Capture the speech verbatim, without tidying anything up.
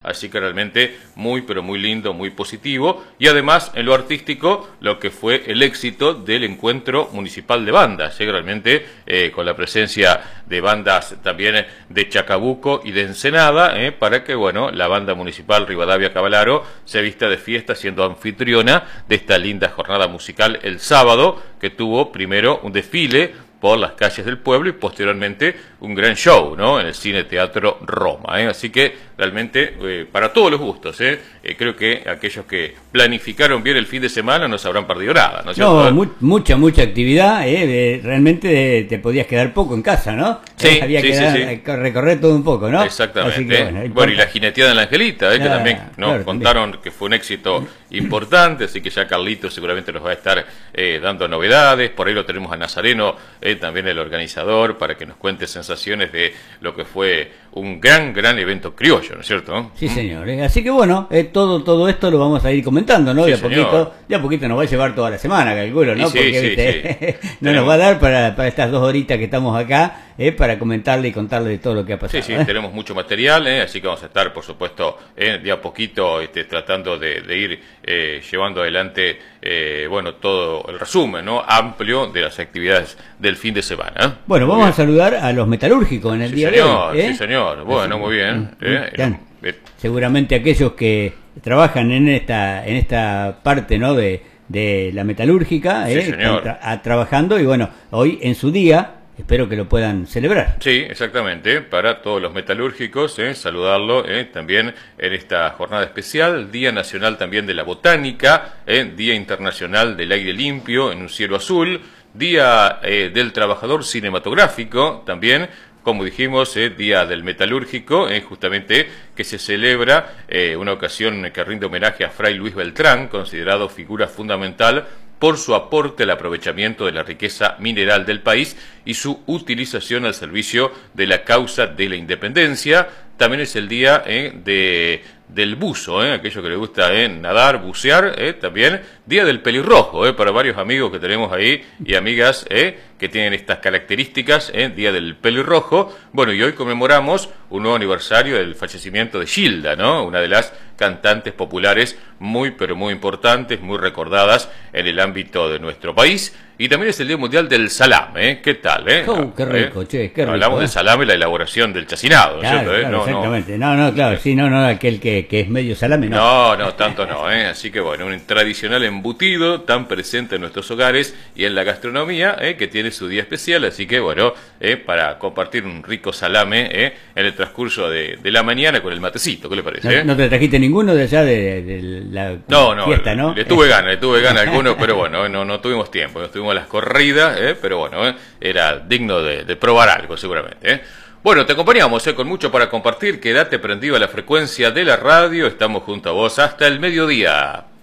así que realmente muy, pero muy lindo, muy positivo, y además en lo artístico, lo que fue el éxito del encuentro municipal de bandas, ¿eh? Realmente eh, con la presencia de bandas también de Chacabuco y de Ensenada, ¿eh? Para que, bueno, la banda municipal Rivadavia Cavalaro se vista de fiesta siendo anfitriona de esta linda jornada musical el sábado, que tuvo primero un desfile por las calles del pueblo y posteriormente un gran show, ¿no?, en el Cine Teatro Roma, ¿eh? Así que realmente eh, para todos los gustos, ¿eh? Eh, creo que aquellos que planificaron bien el fin de semana no se habrán perdido nada, ¿no es cierto? No, mu mucha, mucha actividad, ¿eh? De, realmente te podías quedar poco en casa, ¿no? Sí, eh, había sí, que sí, dar, sí. recorrer todo un poco, ¿no? Exactamente. Que, bueno, bueno, bueno, y la jineteada en la Angelita, ¿eh? Ah, que también nos claro, contaron también. que fue un éxito importante, así que ya Carlito seguramente nos va a estar eh, dando novedades. Por ahí lo tenemos a Nazareno, eh, también el organizador, para que nos cuente sensaciones de lo que fue un gran, gran evento criollo, ¿no es cierto? Sí, señor. Eh, Así que bueno, eh, todo todo esto lo vamos a ir comentando, ¿no? Sí, de a señor. poquito, de a poquito nos va a llevar toda la semana, calculo, ¿no? Y sí, Porque sí, ¿viste? sí. no Tenemos- nos va a dar para, para estas dos horitas que estamos acá, eh, para comentarle y contarle de todo lo que ha pasado. Sí, sí, ¿eh? tenemos mucho material, ¿eh? Así que vamos a estar, por supuesto, eh, de a poquito este, tratando de, de ir eh, llevando adelante, eh, bueno, todo el resumen, ¿no?, amplio de las actividades del fin de semana. ¿eh? Bueno, Muy vamos bien. a saludar a los metalúrgicos en el Sí, día señor, de hoy. ¿eh? sí, señor. Bueno, Así muy que, bien. mm, ¿eh? están Eh, seguramente aquellos que trabajan en esta en esta parte, ¿no?, de, de la metalúrgica, Sí, ¿eh? señor. Están tra- a- trabajando y bueno, hoy en su día espero que lo puedan celebrar. Sí, exactamente, para todos los metalúrgicos, eh, saludarlo eh, también en esta jornada especial, Día Nacional también de la Botánica, eh, Día Internacional del Aire Limpio en un cielo azul, Día eh, del Trabajador Cinematográfico también, como dijimos, eh, Día del Metalúrgico, eh, justamente que se celebra eh, una ocasión que rinde homenaje a Fray Luis Beltrán, considerado figura fundamental por su aporte al aprovechamiento de la riqueza mineral del país y su utilización al servicio de la causa de la independencia. También es el día eh, de, del buzo, eh, aquello que le gusta eh, nadar, bucear, eh, también día del pelirrojo, eh, para varios amigos que tenemos ahí y amigas eh, que tienen estas características, eh, día del pelirrojo. Bueno, y hoy conmemoramos un nuevo aniversario del fallecimiento de Gilda, ¿no?, una de las cantantes populares muy, pero muy importantes, muy recordadas en el ámbito de nuestro país. Y también es el Día Mundial del Salame, ¿eh? ¿Qué tal, eh? Oh, qué rico, ¿Eh? che, qué rico. Hablamos ¿eh? del salame y la elaboración del chacinado, ¿no es Claro, cierto? eh? claro, No, no. exactamente. No, no, claro, sí, no, no, aquel que, que es medio salame, no. No, no, tanto no, ¿eh? Así que bueno, un tradicional embutido tan presente en nuestros hogares y en la gastronomía, ¿eh?, que tiene su día especial, así que bueno, ¿eh?, para compartir un rico salame ¿eh?, en el transcurso de, de la mañana con el matecito, ¿qué le parece? ¿No, eh? no te trajiste ninguno de allá de, de la No, no, fiesta, no? le tuve ganas, le tuve ganas a algunos, pero bueno, eh, no, no tuvimos tiempo, no tuvimos las corridas, ¿eh? Pero bueno, ¿eh?, era digno de, de probar algo seguramente, ¿eh? Bueno, te acompañamos ¿eh? con mucho para compartir, quédate prendido a la frecuencia de la radio, estamos junto a vos hasta el mediodía.